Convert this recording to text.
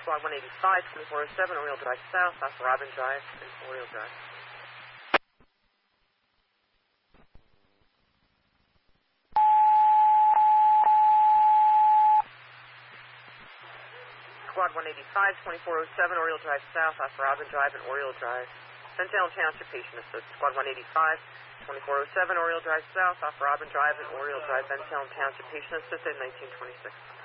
Squad 185, 2407, Oriole Drive South, off Robin Drive and Oriole Drive. Squad 185, 2407, Oriole Drive South, off Robin Drive and Oriole Drive. St. Helens Township Patient Assist. Squad 185, 2407, Oriole Drive South, off Robin Drive and Oriole Drive, St. Helens Township Patient Assist at 1926.